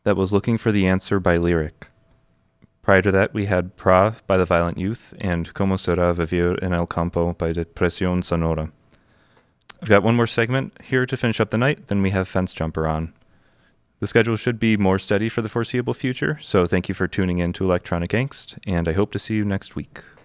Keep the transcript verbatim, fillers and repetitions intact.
that was Looking for the Answer by Lyric. Prior to that, we had Pra by The Violent Youth and Como Será Vivir en el Campo by Depresión Sonora. I've got one more segment here to finish up the night, then we have Fence Jumper on. The schedule should be more steady for the foreseeable future, so thank you for tuning in to Electronic Angst, and I hope to see you next week.